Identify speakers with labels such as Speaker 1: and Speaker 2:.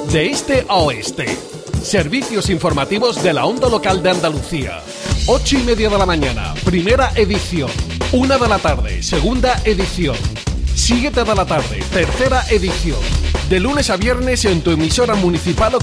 Speaker 1: de este a oeste. Servicios informativos de la onda local de Andalucía. 8:30 de la mañana, primera edición. 1 de la tarde, segunda edición. 7 de la tarde, tercera edición. De lunes a viernes en tu emisora municipal